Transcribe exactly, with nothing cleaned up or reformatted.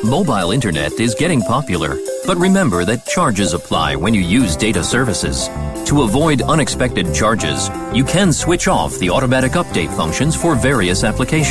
Mobile internet is getting popular, but remember that charges apply when you use data services. To avoid unexpected charges, you can switch off the automatic update functions for various applications.